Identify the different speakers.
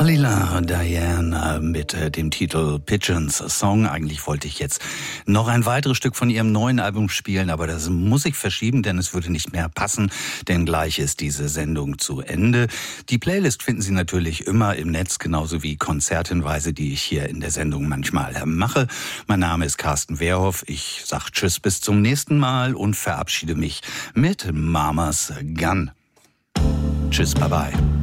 Speaker 1: Dalila Diane mit dem Titel Pigeons Song. Eigentlich wollte ich jetzt noch ein weiteres Stück von ihrem neuen Album spielen, aber das muss ich verschieben, denn es würde nicht mehr passen, denn gleich ist diese Sendung zu Ende. Die Playlist finden Sie natürlich immer im Netz, genauso wie Konzerthinweise, die ich hier in der Sendung manchmal mache. Mein Name ist Carsten Wehrhoff. Ich sage Tschüss, bis zum nächsten Mal und verabschiede mich mit Mama's Gun. Tschüss, bye bye.